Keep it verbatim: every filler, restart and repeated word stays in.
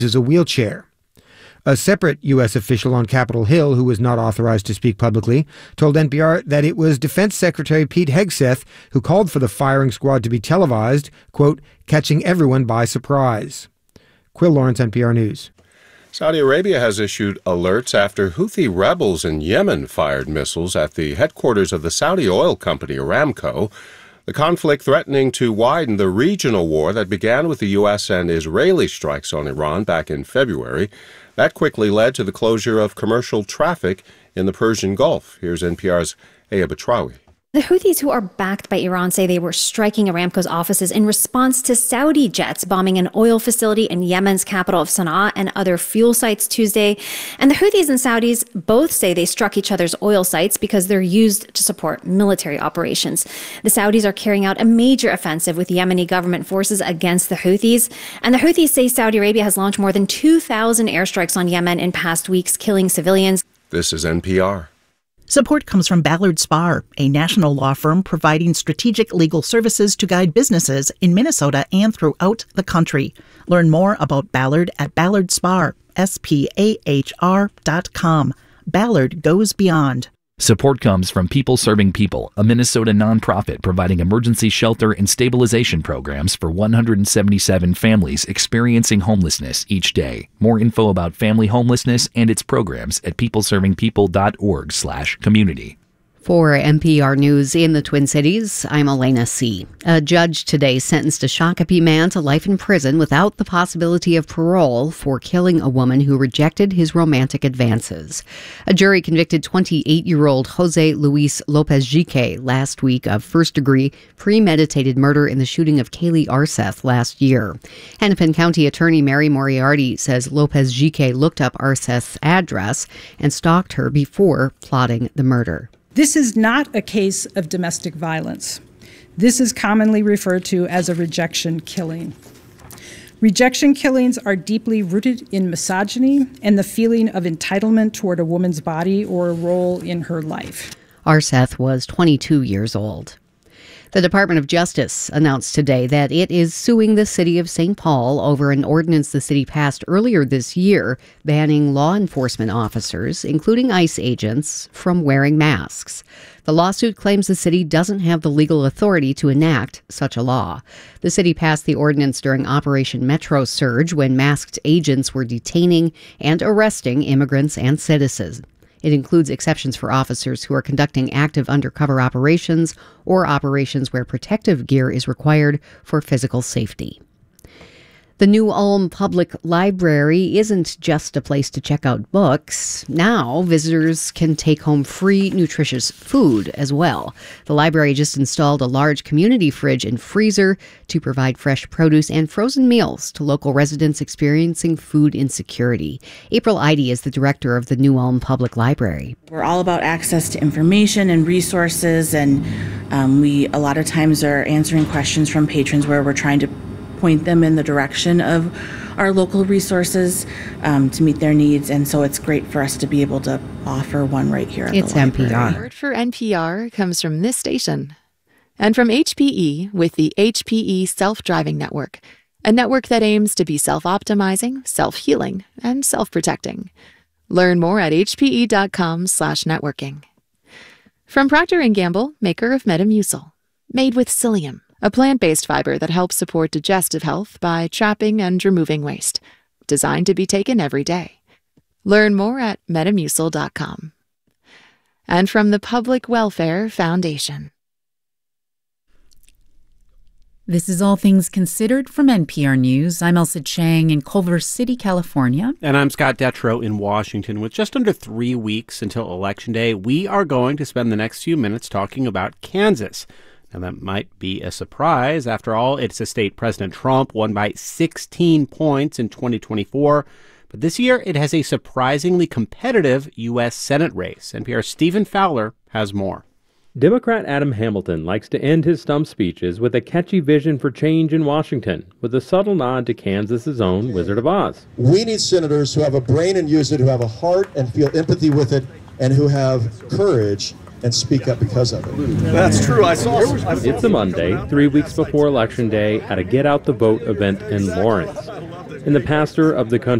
uses a wheelchair. A separate U S official on Capitol Hill, who was not authorized to speak publicly, told N P R that it was Defense Secretary Pete Hegseth who called for the firing squad to be televised, quote, catching everyone by surprise. Quill Lawrence, N P R News. Saudi Arabia has issued alerts after Houthi rebels in Yemen fired missiles at the headquarters of the Saudi oil company Aramco. The conflict threatening to widen the regional war that began with the U S and Israeli strikes on Iran back in February. That quickly led to the closure of commercial traffic in the Persian Gulf. Here's N P R's Aya Batrawi. The Houthis, who are backed by Iran, say they were striking Aramco's offices in response to Saudi jets bombing an oil facility in Yemen's capital of Sana'a and other fuel sites Tuesday. And the Houthis and Saudis both say they struck each other's oil sites because they're used to support military operations. The Saudis are carrying out a major offensive with Yemeni government forces against the Houthis. And the Houthis say Saudi Arabia has launched more than two thousand airstrikes on Yemen in past weeks, killing civilians. This is N P R. Support comes from Ballard Spahr, a national law firm providing strategic legal services to guide businesses in Minnesota and throughout the country. Learn more about Ballard at Ballard Spahr, S P A H R dot com. Ballard goes beyond. Support comes from People Serving People, a Minnesota nonprofit providing emergency shelter and stabilization programs for one hundred seventy-seven families experiencing homelessness each day. More info about family homelessness and its programs at people serving people dot org slash community. For N P R News in the Twin Cities, I'm Elena C. A judge today sentenced a Shakopee man to life in prison without the possibility of parole for killing a woman who rejected his romantic advances. A jury convicted twenty-eight-year-old Jose Luis Lopez-Gique last week of first-degree premeditated murder in the shooting of Kaylee Arseth last year. Hennepin County Attorney Mary Moriarty says Lopez-Gique looked up Arseth's address and stalked her before plotting the murder. This is not a case of domestic violence. This is commonly referred to as a rejection killing. Rejection killings are deeply rooted in misogyny and the feeling of entitlement toward a woman's body or a role in her life. Arseth was twenty-two years old. The Department of Justice announced today that it is suing the city of Saint Paul over an ordinance the city passed earlier this year banning law enforcement officers, including ICE agents, from wearing masks. The lawsuit claims the city doesn't have the legal authority to enact such a law. The city passed the ordinance during Operation Metro Surge when masked agents were detaining and arresting immigrants and citizens. It includes exceptions for officers who are conducting active undercover operations or operations where protective gear is required for physical safety. The New Ulm Public Library isn't just a place to check out books. Now, visitors can take home free, nutritious food as well. The library just installed a large community fridge and freezer to provide fresh produce and frozen meals to local residents experiencing food insecurity. April Eide is the director of the New Ulm Public Library. We're all about access to information and resources, and um, we a lot of times are answering questions from patrons where we're trying to point them in the direction of our local resources um, to meet their needs. And so it's great for us to be able to offer one right here at it's the library. N P R. Word for N P R comes from this station and from H P E with the H P E Self-Driving Network, a network that aims to be self-optimizing, self-healing, and self-protecting. Learn more at h p e dot com slash networking. From Procter and Gamble, maker of Metamucil, made with psyllium, a plant-based fiber that helps support digestive health by trapping and removing waste. Designed to be taken every day. Learn more at metamucil dot com. And from the Public Welfare Foundation. This is All Things Considered from N P R News. I'm Elsa Chang in Culver City, California. And I'm Scott Detrow in Washington. With just under three weeks until Election Day, we are going to spend the next few minutes talking about Kansas. Now, that might be a surprise. After all, it's a state President Trump won by sixteen points in twenty twenty-four. But this year, it has a surprisingly competitive U S Senate race. N P R's Stephen Fowler has more. Democrat Adam Hamilton likes to end his stump speeches with a catchy vision for change in Washington, with a subtle nod to Kansas's own Wizard of Oz. We need senators who have a brain and use it, who have a heart and feel empathy with it, and who have courage and speak up because of it. That's true. I saw. I saw it's a Monday, three weeks before Election Day, at a Get Out the Vote event in Lawrence. and the pastor of the country